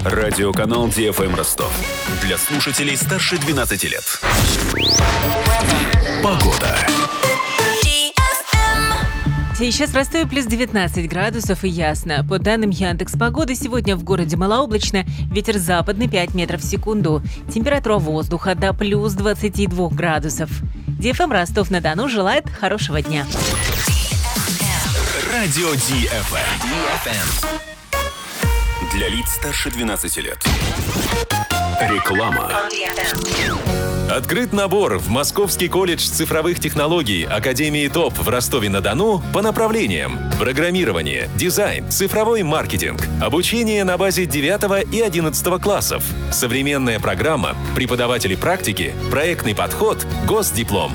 Радиоканал DFM Ростов. Для слушателей старше 12 лет. Погода. Сейчас в Ростове плюс 19 градусов и ясно. По данным Яндекс.Погоды, сегодня в городе малооблачно, ветер западный 5 метров в секунду. Температура воздуха до плюс 22 градусов. DFM Ростов-на-Дону желает хорошего дня. Радио DFM. Для лиц старше 12 лет. Реклама. Открыт набор в Московский колледж цифровых технологий Академии ТОП в Ростове-на-Дону по направлениям: программирование, дизайн, цифровой маркетинг, обучение на базе 9 и 11 классов, современная программа, преподаватели практики, проектный подход, госдиплом.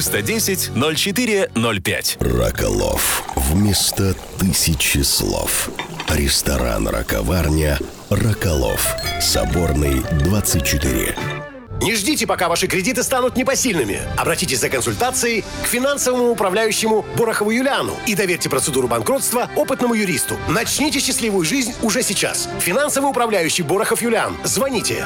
310-04-05. Роколов. Вместо 1000 слов. Ресторан «Раковарня» Роколов. Соборный, 24. Не ждите, пока ваши кредиты станут непосильными. Обратитесь за консультацией к финансовому управляющему Борохову Юлиану и доверьте процедуру банкротства опытному юристу. Начните счастливую жизнь уже сейчас. Финансовый управляющий Борохов Юлиан. Звоните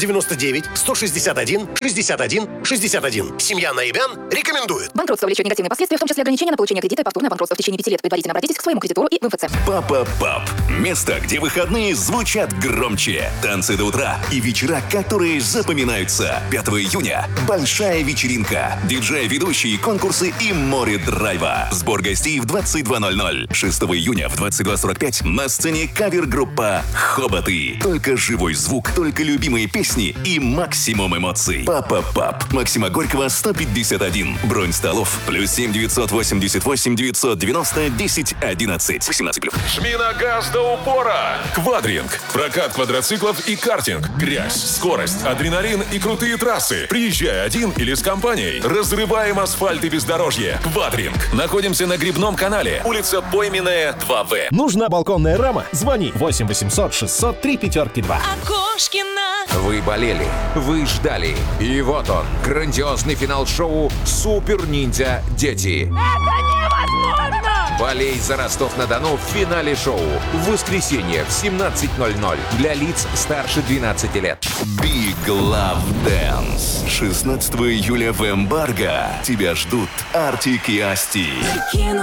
999-161-61-61. Семья Наибян рекомендует. Банкротство влечет негативные последствия, в том числе ограничение на получение кредита и повторное банкротство в течение 5 лет. Предварительно обратитесь к своему кредитору и в МФЦ. Папа-пап. Место, где выходные звучат громче. Танцы до утра и вечера, которые запоминаются. 5 июня – большая вечеринка. Диджей-ведущие, конкурсы и море драйва. Сбор гостей в 22:00. 6 июня в 22:45 на сцене кавер-группа «Хоботы». Только живой звук, только любимые песни и максимум эмоций. Папа-пап. Максима Горького, 151. Бронь столов +7 988 990 10 11. 18+. Жми на газ до упора. Квадринг. Прокат квадроциклов и картинг. Грязь, скорость, адреналин и крутые трассы. Приезжай один или с компанией. Разрываем асфальт и бездорожье. Квадринг. Находимся на Грибном канале. Улица Пойменная, 2В. Нужна балконная рама? Звони 8 800 600 352. Окошкина. Вы болели, вы ждали. И вот он, грандиозный финал шоу «Супер Ниндзя Дети». Это невозможно! Болей за Ростов-на-Дону в финале шоу. В воскресенье в 17:00 для лиц старше 12 лет. Big Love Dance. 16 июля в Эмбарго. Тебя ждут Артик и Асти.